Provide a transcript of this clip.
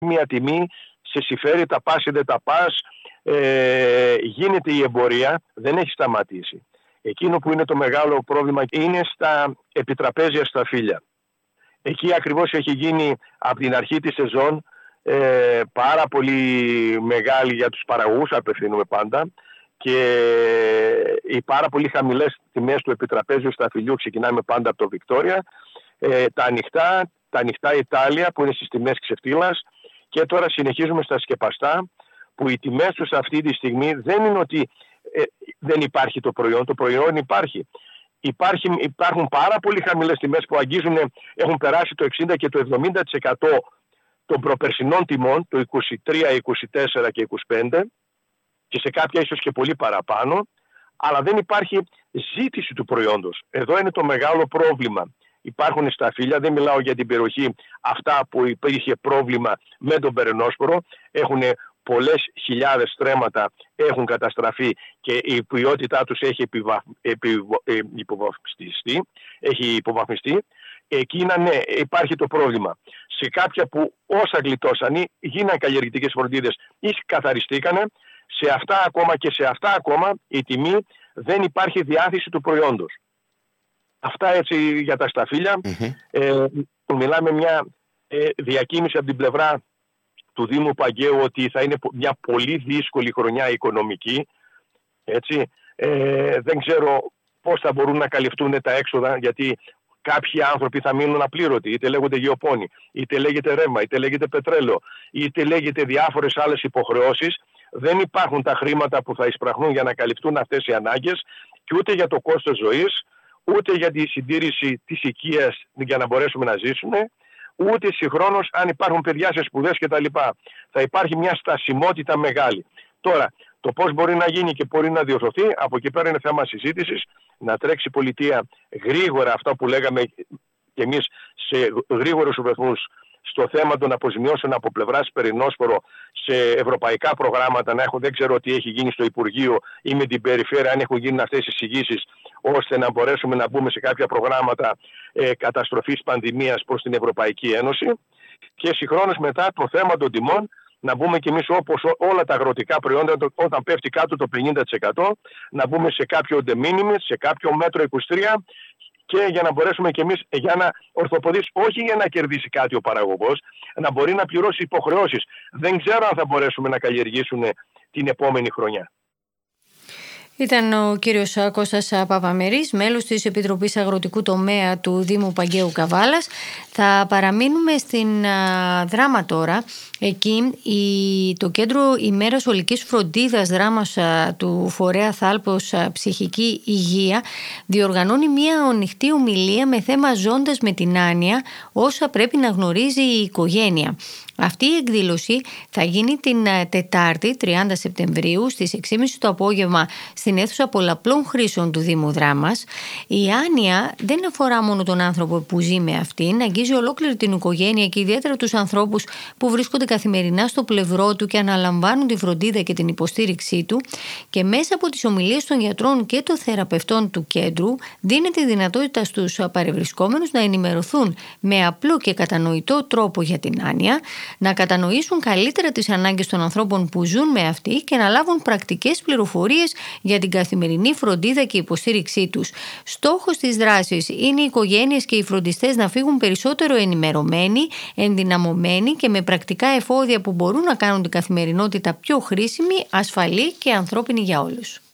μια τιμή, σε συμφέρει, τα πας ή δεν τα πας, γίνεται η εμπορία, δεν έχει σταματήσει. Εκείνο που είναι το μεγάλο πρόβλημα είναι στα επιτραπέζια σταφύλια. Εκεί ακριβώς έχει γίνει από την αρχή της σεζόν πάρα πολύ μεγάλη για τους παραγωγούς, απευθύνουμε πάντα, και οι πάρα πολύ χαμηλές τιμές του επιτραπέζιου σταφυλιού, ξεκινάμε πάντα από το Βικτόρια, τα ανοιχτά Ιτάλια που είναι στις τιμές ξεφτύλας, και τώρα συνεχίζουμε στα σκεπαστά, που οι τιμές τους αυτή τη στιγμή δεν είναι ότι δεν υπάρχει το προϊόν υπάρχει. Υπάρχουν πάρα πολύ χαμηλές τιμές που έχουν περάσει το 60% και το 70% των προπερσινών τιμών, το 23, 24 και 25, και σε κάποια ίσως και πολύ παραπάνω, αλλά δεν υπάρχει ζήτηση του προϊόντος. Εδώ είναι το μεγάλο πρόβλημα. Υπάρχουν σταφύλια, δεν μιλάω για την περιοχή αυτά που υπήρχε πρόβλημα με τον Περαινόσπορο, έχουν πολλές χιλιάδες στρέμματα, έχουν καταστραφεί και η ποιότητά τους έχει υποβαθμιστεί. Εκεί ναι, υπάρχει το πρόβλημα. Σε κάποια που όσα γλιτώσανε, γίναν καλλιεργητικές φροντίδες ή καθαριστήκανε, σε αυτά ακόμα η τιμή δεν υπάρχει διάθεση του προϊόντος. Αυτά έτσι για τα σταφύλια. Μιλάμε μια διακίνηση από την πλευρά του Δήμου Παγκαίου ότι θα είναι μια πολύ δύσκολη χρονιά οικονομική. Έτσι. Δεν ξέρω πώς θα μπορούν να καλυφθούν τα έξοδα, γιατί κάποιοι άνθρωποι θα μείνουν απλήρωτοι, είτε λέγονται γεωπόνοι, είτε λέγεται ρεύμα, είτε λέγεται πετρέλαιο, είτε λέγεται διάφορες άλλες υποχρεώσεις. Δεν υπάρχουν τα χρήματα που θα εισπραχνούν για να καλυφθούν αυτές οι ανάγκες, και ούτε για το κόστος ζωής, ούτε για τη συντήρηση της οικίας για να μπορέσουμε να ζήσουμε, ούτε συγχρόνως αν υπάρχουν παιδιά σε σπουδές κτλ. Θα υπάρχει μια στασιμότητα μεγάλη. Τώρα, το πώς μπορεί να γίνει και μπορεί να διορθωθεί, από εκεί πέρα είναι θέμα συζήτησης, να τρέξει η πολιτεία γρήγορα, αυτά που λέγαμε και εμείς, σε γρήγορους βαθμούς, στο θέμα των αποζημιώσεων από πλευράς Περαινόσπορο σε ευρωπαϊκά προγράμματα, δεν ξέρω τι έχει γίνει στο Υπουργείο ή με την Περιφέρεια, αν έχουν γίνει αυτές οι εισηγήσεις, ώστε να μπορέσουμε να μπούμε σε κάποια προγράμματα καταστροφής πανδημίας προς την Ευρωπαϊκή Ένωση, και συγχρόνως μετά το θέμα των τιμών να μπούμε κι εμείς, όπως όλα τα αγροτικά προϊόντα, όταν πέφτει κάτω το 50%, να μπούμε σε κάποιο de minimis, σε κάποιο μέτρο 23, και για να μπορέσουμε κι εμείς, για να ορθοποδήσει, όχι για να κερδίσει κάτι ο παραγωγός, να μπορεί να πληρώσει υποχρεώσεις. Δεν ξέρω αν θα μπορέσουμε να καλλιεργήσουμε την επόμενη χρονιά. Ήταν ο κύριος Κώστας Παπαμερής, μέλος της Επιτροπής Αγροτικού Τομέα του Δήμου Παγκαίου Καβάλας. Θα παραμείνουμε στην Δράμα τώρα. Εκεί το Κέντρο ημέρας ολικής φροντίδας Δράμας του Φορέα Θάλπος Ψυχική Υγεία διοργανώνει μια ανοιχτή ομιλία με θέμα «Ζώντας με την άνοια, όσα πρέπει να γνωρίζει η οικογένεια». Αυτή η εκδήλωση θα γίνει την Τετάρτη 30 Σεπτεμβρίου στις 6.30 το απόγευμα στην αίθουσα πολλαπλών χρήσεων του Δήμου Δράμας. Η άνοια δεν αφορά μόνο τον άνθρωπο που ζει με αυτήν, αγγίζει ολόκληρη την οικογένεια και ιδιαίτερα τους ανθρώπους που βρίσκονται καθημερινά στο πλευρό του και αναλαμβάνουν τη φροντίδα και την υποστήριξή του, και μέσα από τις ομιλίες των γιατρών και των θεραπευτών του κέντρου δίνεται η δυνατότητα στους παρευρισκόμενους να ενημερωθούν με απλό και κατανοητό τρόπο για την άνοια, να κατανοήσουν καλύτερα τις ανάγκες των ανθρώπων που ζουν με αυτή και να λάβουν πρακτικές πληροφορίες για την καθημερινή φροντίδα και υποστήριξή τους. Στόχος της δράσης είναι οι οικογένειες και οι φροντιστές να φύγουν περισσότερο ενημερωμένοι, ενδυναμωμένοι και με πρακτικά εφόδια που μπορούν να κάνουν την καθημερινότητα πιο χρήσιμη, ασφαλή και ανθρώπινη για όλους.